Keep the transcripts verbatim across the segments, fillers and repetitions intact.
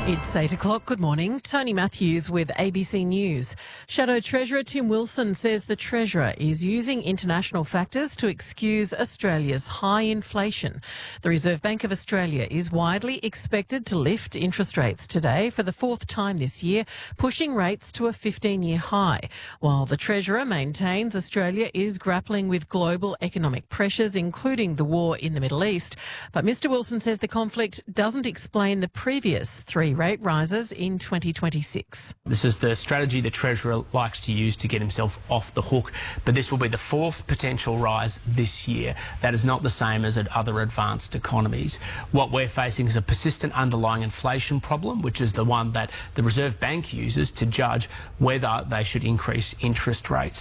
It's eight o'clock. Good morning. Tony Matthews with A B C News. Shadow Treasurer Tim Wilson says the Treasurer is using international factors to excuse Australia's high inflation. The Reserve Bank of Australia is widely expected to lift interest rates today for the fourth time this year, pushing rates to a fifteen-year high, while the Treasurer maintains Australia is grappling with global economic pressures, including the war in the Middle East. But Mr Wilson says the conflict doesn't explain the previous three rate rises in twenty twenty-six. This is the strategy the Treasurer likes to use to get himself off the hook, but this will be the fourth potential rise this year. That is not the same as at other advanced economies. What we're facing is a persistent underlying inflation problem, which is the one that the Reserve Bank uses to judge whether they should increase interest rates.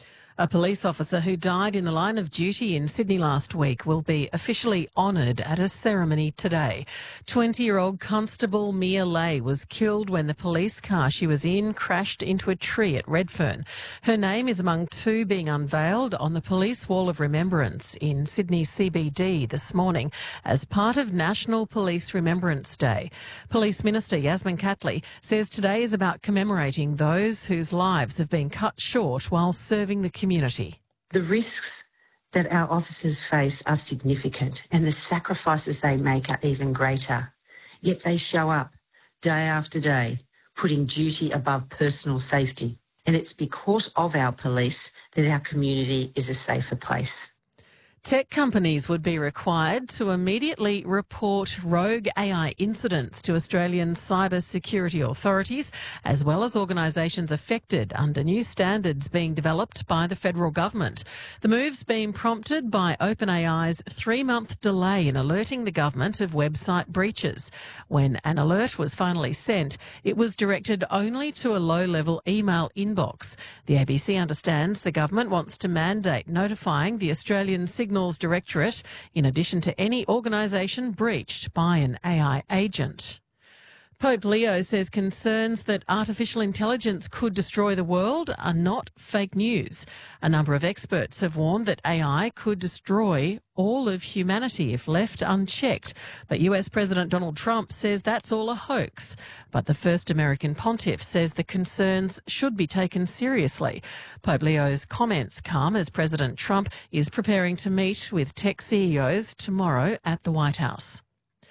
A police officer who died in the line of duty in Sydney last week will be officially honoured at a ceremony today. twenty-year-old Constable Mia Lay was killed when the police car she was in crashed into a tree at Redfern. Her name is among two being unveiled on the Police Wall of Remembrance in Sydney C B D this morning as part of National Police Remembrance Day. Police Minister Yasmin Catley says today is about commemorating those whose lives have been cut short while serving the community. Community. The risks that our officers face are significant and the sacrifices they make are even greater. Yet they show up day after day, putting duty above personal safety. And it's because of our police that our community is a safer place. Tech companies would be required to immediately report rogue A I incidents to Australian cyber security authorities, as well as organisations affected under new standards being developed by the federal government. The move's been prompted by OpenAI's three-month delay in alerting the government of website breaches. When an alert was finally sent, it was directed only to a low-level email inbox. The A B C understands the government wants to mandate notifying the Australian Signals Directorate in addition to any organisation breached by an A I agent. Pope Leo says concerns that artificial intelligence could destroy the world are not fake news. A number of experts have warned that A I could destroy all of humanity if left unchecked. But U S President Donald Trump says that's all a hoax. But the first American pontiff says the concerns should be taken seriously. Pope Leo's comments come as President Trump is preparing to meet with tech C E Os tomorrow at the White House.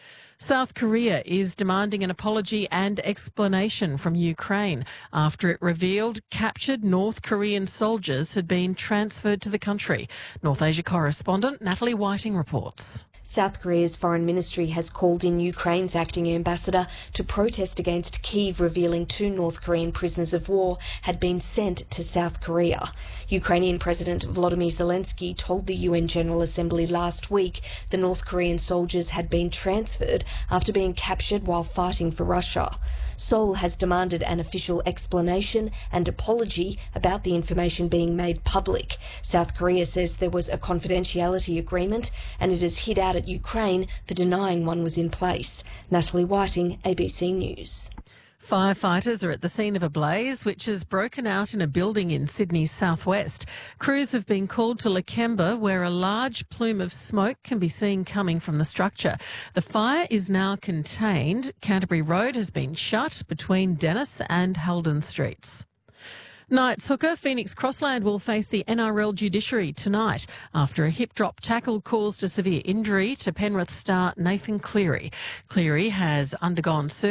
South Korea is demanding an apology and explanation from Ukraine after it revealed captured North Korean soldiers had been transferred to the country. North Asia correspondent Natalie Whiting reports. South Korea's foreign ministry has called in Ukraine's acting ambassador to protest against Kyiv revealing two North Korean prisoners of war had been sent to South Korea. Ukrainian President Volodymyr Zelensky told the U N General Assembly last week the North Korean soldiers had been transferred after being captured while fighting for Russia. Seoul has demanded an official explanation and apology about the information being made public. South Korea says there was a confidentiality agreement and it has hit out at Ukraine for denying one was in place. Natalie Whiting, A B C News. Firefighters are at the scene of a blaze which has broken out in a building in Sydney's southwest. Crews have been called to Lakemba where a large plume of smoke can be seen coming from the structure. The fire is now contained. Canterbury Road has been shut between Dennis and Halden Streets. Knights hooker Phoenix Crossland will face the N R L judiciary tonight after a hip-drop tackle caused a severe injury to Penrith star Nathan Cleary. Cleary has undergone surgery